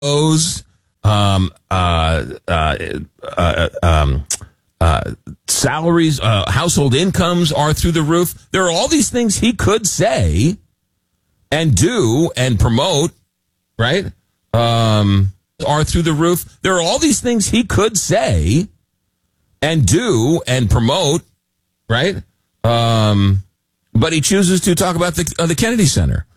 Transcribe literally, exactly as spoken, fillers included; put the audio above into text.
O's, um, uh, uh, uh, um, uh, salaries, uh, household incomes are through the roof. There are all these things he could say and do and promote, right? Um, are through the roof. There are all these things he could say and do and promote, right? Um, but he chooses to talk about the, uh, the Kennedy Center.